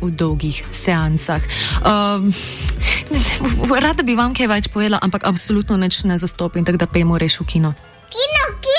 v dolgih seansah. Rada bi vam kaj več povedala, ampak absolutno nič ne zastopim, tako da pejmo reš v kino. Kino!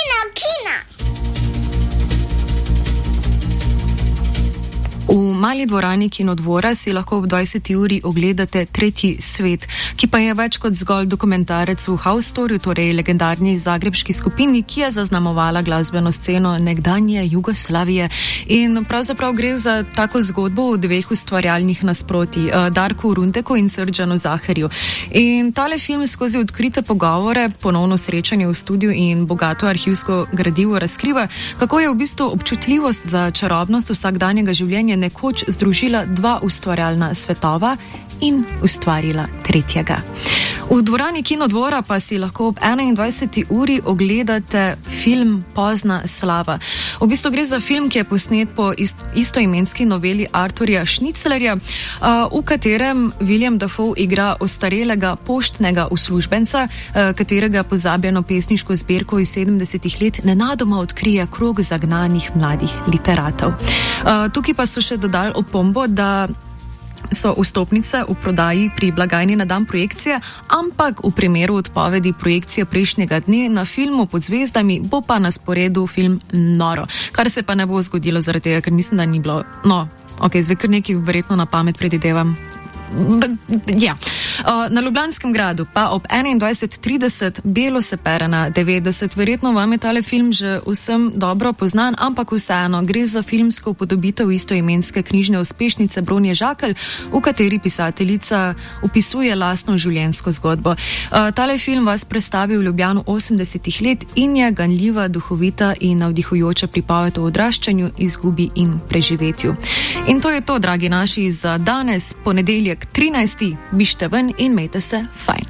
V mali dvorani Kinodvora si lahko ob 20. uri ogledate Tretji svet, ki pa je več kot zgolj dokumentarec v House Storyu, torej legendarni zagrebški skupini, ki je zaznamovala glasbeno sceno nekdanje Jugoslavije. In pravzaprav gre za tako zgodbo o dveh ustvarjalnih nasprotij, Darku Runteku in Srdžanu Zaherju. In tale film skozi odkrite pogovore, ponovno srečanje v studiu in bogato arhivsko gradivo razkriva, kako je v bistvu občutljivost za čarobnost vsakdanjega življenja nekoč združila dva ustvarjalna svetova in ustvarila tretjega. V dvorani Kinodvora pa si lahko ob 21. uri ogledate film Pozna slava. V bistvu gre za film, ki je posnet po istoimenski noveli Arthurja Schnitzlerja, v katerem William Dafoe igra ostarelega poštnega uslužbenca, katerega pozabljeno pesniško zbirko iz 70. let nenadoma odkrije krog zagnanih mladih literatov. Tukaj pa so še dodali opombo, da so vstopnice v prodaji pri blagajni na dan projekcije, ampak v primeru odpovedi projekcije prejšnjega dne na filmu Pod zvezdami bo pa na sporedu film Noro, kar se pa ne bo zgodilo zaradi tega, ker mislim, da ni bilo. No, ok, zdaj kar nekaj verjetno na pamet predvidevam. Ja. Na Ljubljanskem gradu pa ob 21.30 Belo se pere na 90. Verjetno vam je tale film že vsem dobro poznan, ampak vseeno gre za filmsko upodobitev istoimenske knjižne uspešnice Bronje Žakelj, v kateri pisateljica opisuje lastno življenjsko zgodbo. Tale film vas predstavi v Ljubljano 80. let in je ganljiva, duhovita in navdihujoča pripoved o odraščanju, izgubi in preživetju. In to je to, dragi naši, za danes, ponedeljek 13. Bište ven in imejte se fajn.